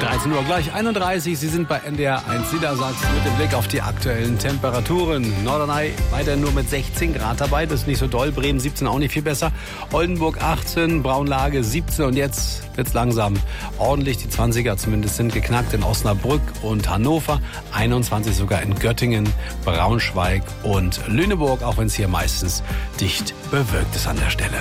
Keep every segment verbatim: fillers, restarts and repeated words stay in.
dreizehn Uhr gleich einunddreißig. Sie sind bei N D R eins Niedersachsen mit dem Blick auf die aktuellen Temperaturen. Norderney weiter nur mit sechzehn Grad dabei. Das ist nicht so doll. Bremen siebzehn, auch nicht viel besser. Oldenburg achtzehn, Braunlage siebzehn. Und jetzt wird's langsam ordentlich. Die zwanziger zumindest sind geknackt in Osnabrück und Hannover. einundzwanzig sogar in Göttingen, Braunschweig und Lüneburg. Auch wenn es hier meistens dicht bewölkt ist an der Stelle.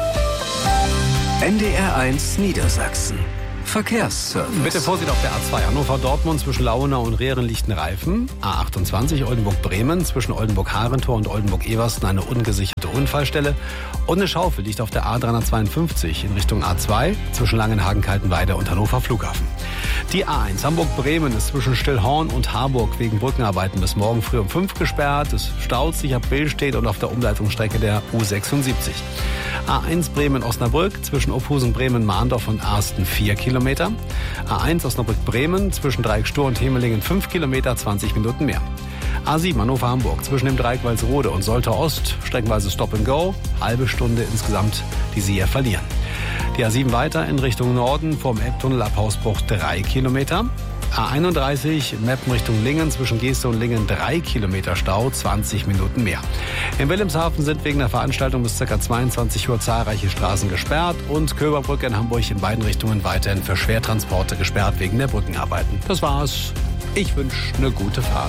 N D R eins Niedersachsen. Verkehrsservice. Bitte Vorsicht auf der A zwei Hannover-Dortmund zwischen Lauenau und Rehren liegt ein Reifen. A achtundzwanzig Oldenburg-Bremen zwischen Oldenburg-Harentor und Oldenburg-Eversten eine ungesicherte Unfallstelle. Und eine Schaufel liegt auf der A dreihundertzweiundfünfzig in Richtung A zwei zwischen Langenhagen-Kaltenweide und Hannover Flughafen. Die A eins Hamburg-Bremen ist zwischen Stillhorn und Harburg wegen Brückenarbeiten bis morgen früh um fünf gesperrt. Es staut sich ab Billstedt und auf der Umleitungsstrecke der U sechsundsiebzig. A eins Bremen-Osnabrück zwischen Ophausen-Bremen-Mahndorf und Arsten vier Kilometer. A eins Osnabrück-Bremen zwischen Dreieck-Stur und Hemelingen fünf Kilometer, zwanzig Minuten mehr. A sieben Hannover-Hamburg zwischen dem Dreieck Walsrode und Soltau Ost, streckenweise Stop and Go, halbe Stunde insgesamt, die Sie hier verlieren. Die A sieben weiter in Richtung Norden vom Elbtunnel ab Hausbruch drei Kilometer. A einunddreißig Meppen Richtung Lingen zwischen Geeste und Lingen drei Kilometer Stau, zwanzig Minuten mehr. In Wilhelmshaven sind wegen der Veranstaltung bis ca. zweiundzwanzig Uhr zahlreiche Straßen gesperrt und Köberbrücke in Hamburg in beiden Richtungen weiterhin für Schwertransporte gesperrt wegen der Brückenarbeiten. Das war's. Ich wünsche eine gute Fahrt.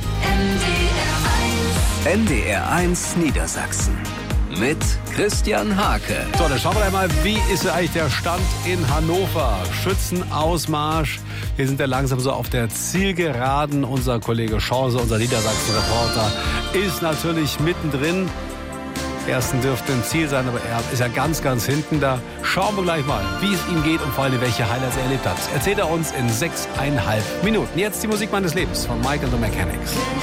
N D R eins Niedersachsen mit Christian Hake. So, dann schauen wir mal, wie ist eigentlich der Stand in Hannover? Schützenausmarsch. Wir sind ja langsam so auf der Zielgeraden. Unser Kollege Chance, unser Niedersachsen-Reporter, ist natürlich mittendrin. Ersten dürfte ein Ziel sein, aber er ist ja ganz, ganz hinten. Da schauen wir gleich mal, wie es ihm geht und vor allem, welche Highlights er erlebt hat. Erzählt er uns in sechseinhalb Minuten. Jetzt die Musik meines Lebens von Mike and the Mechanics.